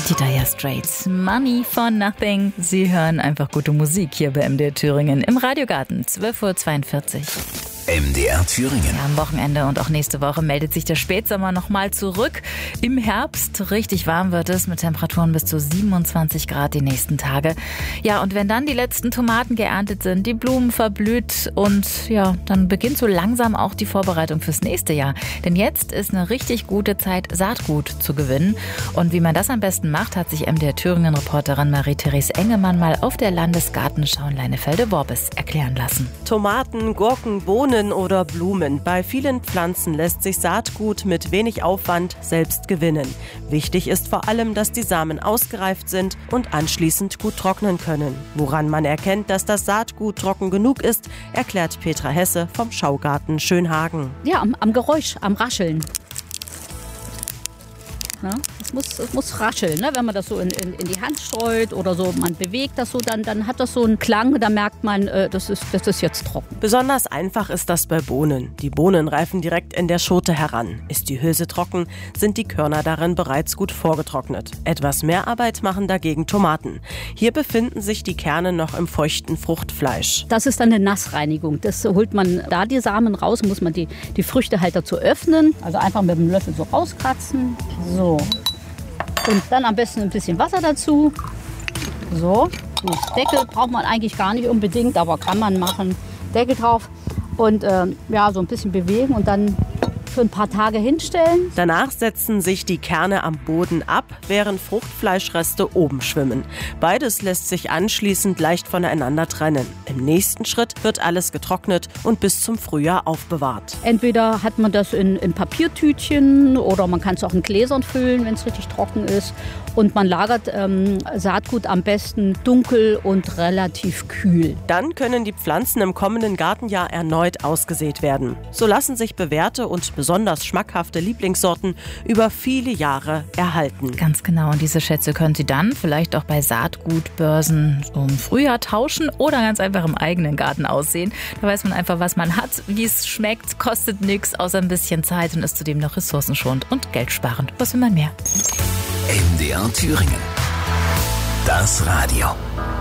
Die Dire Straits, Money for Nothing. Sie hören einfach gute Musik hier bei MDR Thüringen im Radiogarten, 12:42 Uhr. MDR Thüringen. Ja, am Wochenende und auch nächste Woche meldet sich der Spätsommer nochmal zurück. Im Herbst richtig warm wird es mit Temperaturen bis zu 27 Grad die nächsten Tage. Ja, und wenn dann die letzten Tomaten geerntet sind, die Blumen verblüht und ja, dann beginnt so langsam auch die Vorbereitung fürs nächste Jahr. Denn jetzt ist eine richtig gute Zeit, Saatgut zu gewinnen. Und wie man das am besten macht, hat sich MDR Thüringen-Reporterin Marie-Therese Engemann mal auf der Landesgartenschau in Leinefelde-Worbis erklären lassen. Tomaten, Gurken, Bohnen oder Blumen. Bei vielen Pflanzen lässt sich Saatgut mit wenig Aufwand selbst gewinnen. Wichtig ist vor allem, dass die Samen ausgereift sind und anschließend gut trocknen können. Woran man erkennt, dass das Saatgut trocken genug ist, erklärt Petra Hesse vom Schaugarten Schönhagen. Ja, am Geräusch, am Rascheln. Ne? Es muss rascheln, ne? Wenn man das so in die Hand streut oder so, man bewegt das so, dann hat das so einen Klang, da merkt man, das ist jetzt trocken. Besonders einfach ist das bei Bohnen. Die Bohnen reifen direkt in der Schote heran. Ist die Hülse trocken, sind die Körner darin bereits gut vorgetrocknet. Etwas mehr Arbeit machen dagegen Tomaten. Hier befinden sich die Kerne noch im feuchten Fruchtfleisch. Das ist dann eine Nassreinigung. Das holt man da die Samen raus, muss man die Früchte halt dazu öffnen. Also einfach mit dem Löffel so rauskratzen. So. Und dann am besten ein bisschen Wasser dazu. So. Deckel braucht man eigentlich gar nicht unbedingt, aber kann man machen. Deckel drauf und ja, so ein bisschen bewegen und dann für ein paar Tage hinstellen. Danach setzen sich die Kerne am Boden ab, während Fruchtfleischreste oben schwimmen. Beides lässt sich anschließend leicht voneinander trennen. Im nächsten Schritt wird alles getrocknet und bis zum Frühjahr aufbewahrt. Entweder hat man das in Papiertütchen oder man kann es auch in Gläsern füllen, wenn es richtig trocken ist. Und man lagert Saatgut am besten dunkel und relativ kühl. Dann können die Pflanzen im kommenden Gartenjahr erneut ausgesät werden. So lassen sich bewährte und besonders schmackhafte Lieblingssorten über viele Jahre erhalten. Ganz genau. Und diese Schätze können Sie dann vielleicht auch bei Saatgutbörsen so im Frühjahr tauschen oder ganz einfach im eigenen Garten aussehen. Da weiß man einfach, was man hat, wie es schmeckt, kostet nichts, außer ein bisschen Zeit und ist zudem noch ressourcenschonend und geldsparend. Was will man mehr? MDR Thüringen. Das Radio.